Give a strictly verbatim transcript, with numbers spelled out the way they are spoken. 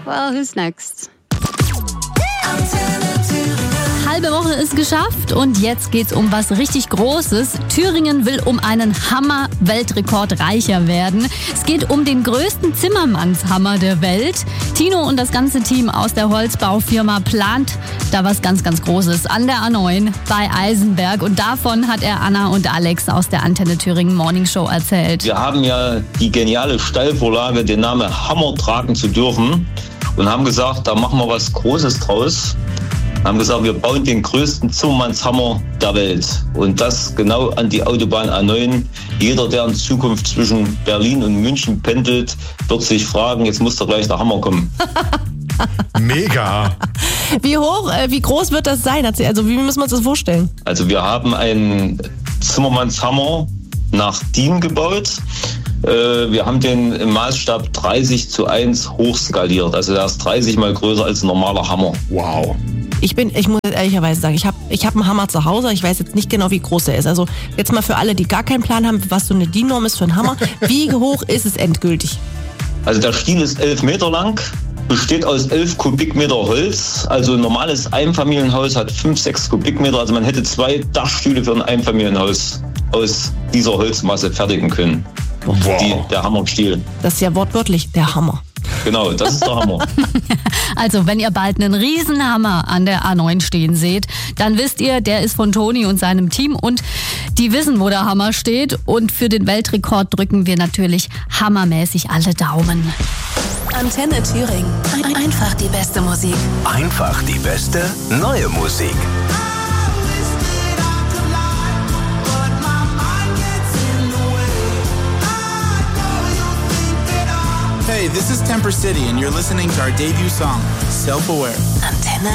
Well, who's next? Halbe Woche ist geschafft und jetzt geht's um was richtig Großes. Thüringen will um einen Hammer-Weltrekord reicher werden. Es geht um den größten Zimmermannshammer der Welt. Tino und das ganze Team aus der Holzbaufirma plant da was ganz, ganz Großes an der A neun bei Eisenberg. Und davon hat er Anna und Alex aus der Antenne Thüringen Morning Show erzählt. Wir haben ja die geniale Steilvorlage, den Namen Hammer tragen zu dürfen und haben gesagt, da machen wir was Großes draus. Haben gesagt, wir bauen den größten Zimmermannshammer der Welt. Und das genau an die Autobahn A neun. Jeder, der in Zukunft zwischen Berlin und München pendelt, wird sich fragen, jetzt muss da gleich der Hammer kommen. Mega. Wie hoch, äh, wie groß wird das sein? Also wie müssen wir uns das vorstellen? Also wir haben einen Zimmermannshammer nach D I N gebaut. Äh, wir haben den im Maßstab dreißig zu eins hochskaliert. Also der ist dreißig mal größer als ein normaler Hammer. Wow. Ich bin, ich muss ehrlicherweise sagen, ich habe ich hab einen Hammer zu Hause. Ich weiß jetzt nicht genau, wie groß er ist. Also jetzt mal für alle, die gar keinen Plan haben, was so eine D I N-Norm ist für einen Hammer. Wie hoch ist es endgültig? Also der Stiel ist elf Meter lang, besteht aus elf Kubikmeter Holz. Also ein normales Einfamilienhaus hat fünf, sechs Kubikmeter. Also man hätte zwei Dachstühle für ein Einfamilienhaus aus dieser Holzmasse fertigen können. Wow. Die, der Hammerstiel. Das ist ja wortwörtlich der Hammer. Genau, das ist der Hammer. Also, wenn ihr bald einen Riesenhammer an der A neun stehen seht, dann wisst ihr, der ist von Toni und seinem Team und die wissen, wo der Hammer steht. Und für den Weltrekord drücken wir natürlich hammermäßig alle Daumen. Antenne Thüringen. Einfach die beste Musik. Einfach die beste neue Musik. Hey, this is Temper City, and you're listening to our debut song, Self-Aware. Antenne